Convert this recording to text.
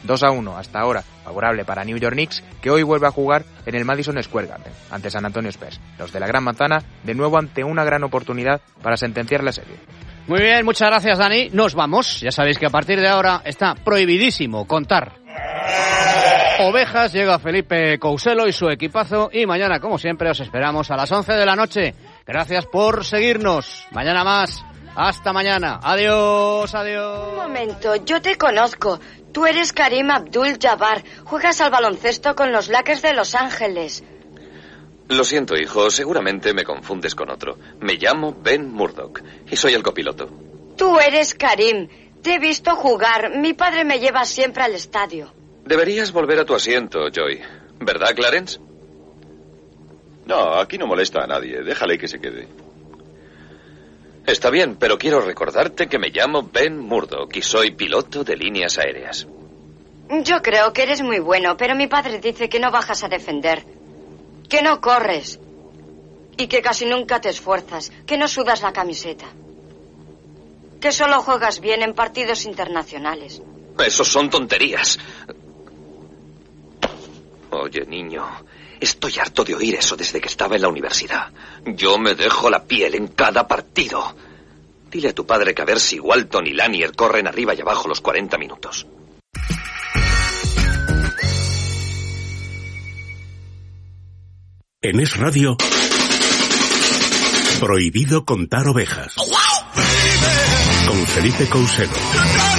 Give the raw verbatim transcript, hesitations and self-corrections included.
dos a uno hasta ahora, favorable para New York Knicks, que hoy vuelve a jugar en el Madison Square Garden, ante San Antonio Spurs. Los de la Gran Manzana, de nuevo ante una gran oportunidad para sentenciar la serie. Muy bien, muchas gracias, Dani. Nos vamos. Ya sabéis que a partir de ahora está prohibidísimo contar ovejas. Llega Felipe Couselo y su equipazo, y mañana, como siempre, os esperamos a las once de la noche. Gracias por seguirnos. Mañana más. Hasta mañana. Adiós, adiós. Un momento, yo te conozco. Tú eres Karim Abdul-Jabbar. Juegas al baloncesto con los Lakers de Los Ángeles. Lo siento, hijo. Seguramente me confundes con otro. Me llamo Ben Murdoch y soy el copiloto. Tú eres Karim. Te he visto jugar. Mi padre me lleva siempre al estadio. Deberías volver a tu asiento, Joy. ¿Verdad, Clarence? No, aquí no molesta a nadie. Déjale que se quede. Está bien, pero quiero recordarte que me llamo Ben Murdoch y soy piloto de líneas aéreas. Yo creo que eres muy bueno, pero mi padre dice que no bajas a defender, que no corres y que casi nunca te esfuerzas, que no sudas la camiseta, que solo juegas bien en partidos internacionales. Eso son tonterías. Oye, niño, estoy harto de oír eso desde que estaba en la universidad. Yo me dejo la piel en cada partido. Dile a tu padre que a ver si Walton y Lanier corren arriba y abajo los cuarenta minutos. En Es Radio, prohibido contar ovejas. Con Felipe Couselo.